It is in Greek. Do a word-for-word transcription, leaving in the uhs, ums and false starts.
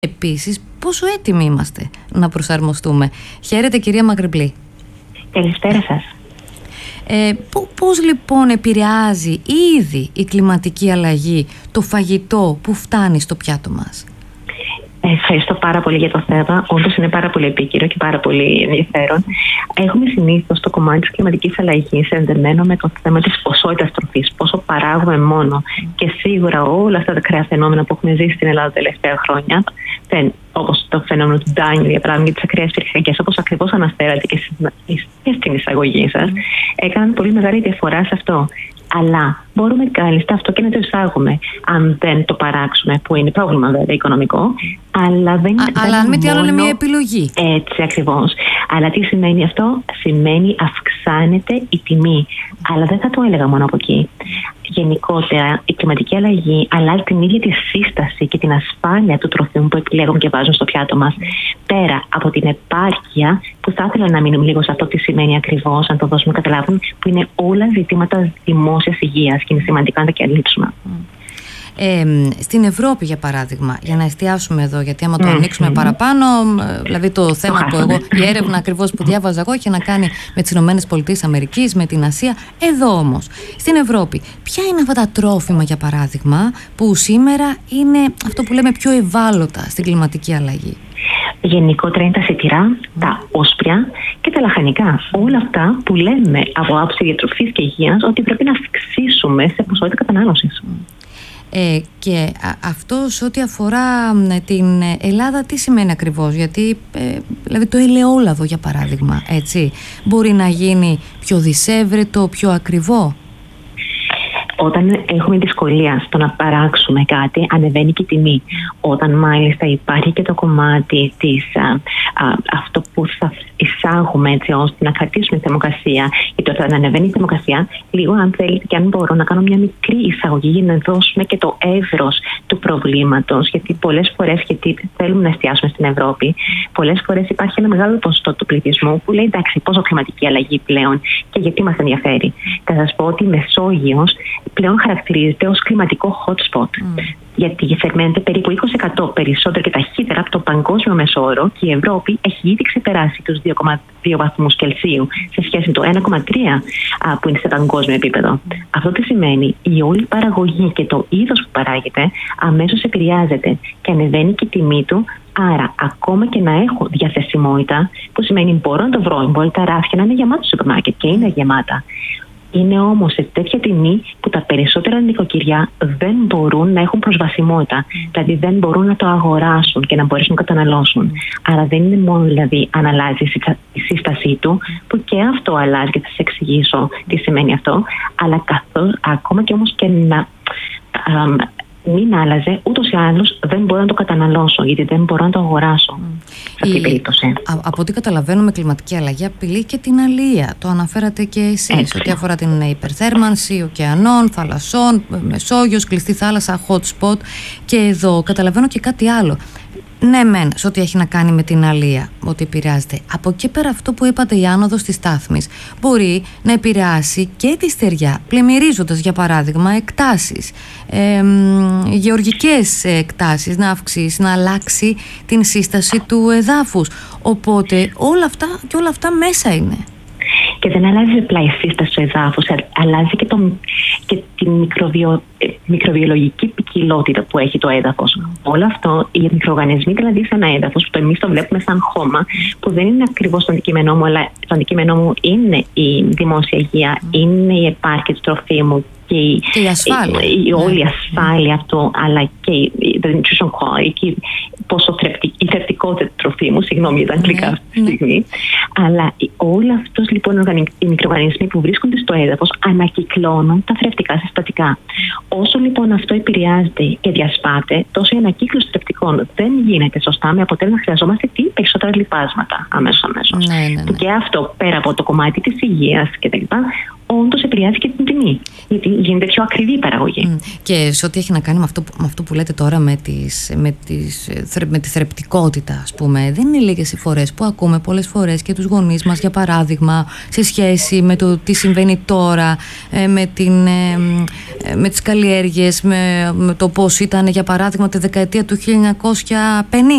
Επίσης, πόσο έτοιμοι είμαστε να προσαρμοστούμε. Χαίρετε, κυρία Μαγκρυπλή. Καλησπέρα σας. Ε, πώς λοιπόν επηρεάζει ήδη η κλιματική αλλαγή το φαγητό που φτάνει στο πιάτο μας? Ευχαριστώ πάρα πολύ για το θέμα. Όντως είναι πάρα πολύ επίκαιρο και πάρα πολύ ενδιαφέρον. Έχουμε συνήθως το κομμάτι της κλιματικής αλλαγής ενδεμένο με το θέμα της ποσότητας τροφής. Πόσο παράγουμε μόνο. Και σίγουρα όλα αυτά τα ακραία φαινόμενα που έχουμε ζήσει στην Ελλάδα τα τελευταία χρόνια, όπως το φαινόμενο του Ντάνιελ, για παράδειγμα, και τις ακραίες πυρκαγιές, όπως ακριβώς αναφέρατε και στην εισαγωγή σας, mm. έκαναν πολύ μεγάλη διαφορά σε αυτό. Αλλά μπορούμε κάλλιστα αυτό και να το εισάγουμε, αν δεν το παράξουμε, που είναι πρόβλημα βέβαια οικονομικό. Αλλά δεν είναι. Αλλά αν μη τι άλλο είναι μια επιλογή. Έτσι ακριβώς. Αλλά τι σημαίνει αυτό? Σημαίνει αυξάνεται η τιμή. Αλλά δεν θα το έλεγα μόνο από εκεί. Γενικότερα, η κλιματική αλλαγή αλλάζει την ίδια τη σύσταση και την ασφάλεια του τροφίμου που επιλέγουμε και βάζουμε στο πιάτο μας. Πέρα από την επάρκεια, που θα ήθελα να μείνουμε λίγο σε αυτό τι σημαίνει ακριβώς, αν το δώσουμε να καταλάβουμε, που είναι όλα ζητήματα δημόσιας υγείας και είναι σημαντικά να τα καλύψουμε. Ε, στην Ευρώπη, για παράδειγμα, για να εστιάσουμε εδώ, γιατί άμα το mm-hmm. ανοίξουμε παραπάνω, δηλαδή το θέμα το που εγώ, η έρευνα ακριβώς που διάβαζα εγώ, είχε να κάνει με τις Ηνωμένες Πολιτείες Αμερικής, με την Ασία. Εδώ όμως, στην Ευρώπη, ποια είναι αυτά τα τρόφιμα, για παράδειγμα, που σήμερα είναι αυτό που λέμε πιο ευάλωτα στην κλιματική αλλαγή? Γενικότερα είναι τα σιτηρά, mm. τα όσπρια και τα λαχανικά. Όλα αυτά που λέμε από άποψη διατροφής και υγείας ότι πρέπει να αυξήσουμε σε ποσότητα κατανάλωσης. Mm. Ε, και αυτό σε ό,τι αφορά την Ελλάδα, τι σημαίνει ακριβώς? Γιατί ε, δηλαδή το ελαιόλαδο, για παράδειγμα, έτσι, μπορεί να γίνει πιο δισεύρετο, πιο ακριβό? Όταν έχουμε δυσκολία στο να παράξουμε κάτι, ανεβαίνει και η τιμή. Όταν μάλιστα υπάρχει και το κομμάτι της α, α, αυτό που θα εισάγουμε έτσι ώστε να κρατήσουμε τη θερμοκρασία, γιατί όταν ανεβαίνει η θερμοκρασία, λίγο αν θέλετε και αν μπορώ να κάνω μια μικρή εισαγωγή για να δώσουμε και το εύρος του προβλήματος, γιατί πολλές φορές, γιατί θέλουμε να εστιάσουμε στην Ευρώπη, πολλές φορές υπάρχει ένα μεγάλο ποσοστό του πληθυσμού που λέει εντάξει, πόσο κλιματική αλλαγή πλέον και γιατί μας ενδιαφέρει. Θα σας πω ότι η Μεσόγειος πλέον χαρακτηρίζεται ως κλιματικό hot spot. Mm. Γιατί θερμαίνεται περίπου είκοσι τοις εκατό περισσότερο και ταχύτερα από το παγκόσμιο μεσόωρο και η Ευρώπη έχει ήδη ξεπεράσει τους δύο κόμμα δύο βαθμούς Κελσίου σε σχέση με το ένα κόμμα τρία που είναι σε παγκόσμιο επίπεδο. Mm. Αυτό τι σημαίνει? Η όλη παραγωγή και το είδος που παράγεται αμέσως επηρεάζεται και ανεβαίνει και η τιμή του. Άρα, ακόμα και να έχω διαθεσιμότητα, που σημαίνει μπορώ να το βρω, μπορεί τα ράφια να είναι γεμάτα στο σούπερ μάρκετ και είναι γεμάτα. Είναι όμως σε τέτοια τιμή που τα περισσότερα νοικοκυριά δεν μπορούν να έχουν προσβασιμότητα. Mm. Δηλαδή δεν μπορούν να το αγοράσουν και να μπορέσουν να καταναλώσουν. Mm. Άρα δεν είναι μόνο δηλαδή αν αλλάζει η σύστασή του, που και αυτό αλλάζει και θα σας εξηγήσω τι σημαίνει αυτό, αλλά καθώς, ακόμα και όμως και να α, μην άλλαζε, ούτως ή άλλως δεν μπορώ να το καταναλώσω, γιατί δεν μπορώ να το αγοράσω. Mm. Σε αυτή την περίπτωση. Α, από ό,τι καταλαβαίνουμε, κλιματική αλλαγή απειλεί και την αλία. Το αναφέρατε και εσείς, ό,τι αφορά την υπερθέρμανση ωκεανών, θαλασσών, Μεσόγειος, κλειστή θάλασσα, hot spot. Και εδώ καταλαβαίνω και κάτι άλλο. Ναι, μεν, σε ό,τι έχει να κάνει με την αλία, ότι επηρεάζεται. Από εκεί πέρα, αυτό που είπατε, η άνοδος της στάθμης, μπορεί να επηρεάσει και τη στεριά, πλημμυρίζοντας, για παράδειγμα, εκτάσεις, ε, γεωργικές εκτάσεις, να αυξήσει, να αλλάξει την σύσταση του εδάφους. Οπότε, όλα αυτά και όλα αυτά μέσα είναι. Και δεν αλλάζει απλά η σύσταση του εδάφους, αλλάζει και, το, και τη μικροβιο, μικροβιολογική ποικιλότητα που έχει το έδαφος. Mm. Όλο αυτό, οι μικροοργανισμοί δηλαδή σε ένα έδαφος, που το εμείς το βλέπουμε σαν χώμα, που δεν είναι ακριβώς το αντικείμενό μου, αλλά το αντικείμενό μου είναι η δημόσια υγεία, mm. είναι η επάρκεια του τροφίμου και η, και η ασφάλεια. Η, η όλη ασφάλεια mm. αυτό, αλλά και η nutrition quality, πόσο θρεπτική, η θρεπτικότητα του τροφίμου, συγγνώμη για τα αγγλικά αυτή τη στιγμή. Αλλά όλοι αυτούς λοιπόν οι μικροοργανισμοί που βρίσκονται στο έδαφος ανακυκλώνουν τα θρεπτικά συστατικά. Όσο λοιπόν αυτό επηρεάζεται και διασπάται, τόσο η ανακύκλωση των θρεπτικών δεν γίνεται σωστά, με αποτέλεσμα να χρειαζόμαστε τι περισσότερα λιπάσματα αμέσως αμέσως. Ναι, ναι, ναι. Και αυτό πέρα από το κομμάτι της υγείας κτλ., όντως επηρεάζει και την τιμή, γιατί γίνεται πιο ακριβή η παραγωγή. Mm. Και σε ό,τι έχει να κάνει με αυτό, με αυτό που λέτε τώρα με, τις, με, τις, με τη θρεπτικότητα, ας πούμε, δεν είναι λίγες οι φορές που ακούμε πολλές φορές και τους γονείς μας, για παράδειγμα, σε σχέση με το τι συμβαίνει τώρα, με, την, με τις καλλιέργειες, με, με το πώς ήταν, για παράδειγμα, τη δεκαετία του χίλια εννιακόσια πενήντα.